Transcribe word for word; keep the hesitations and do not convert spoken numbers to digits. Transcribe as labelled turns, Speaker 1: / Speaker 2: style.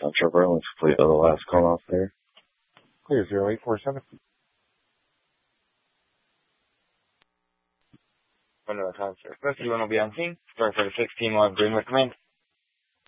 Speaker 1: Trevor, let's complete the last call off there.
Speaker 2: Clear zero eight four seven.
Speaker 3: Window time, sir. First, you want to be on scene. Sorry for the sixteen live green recommend.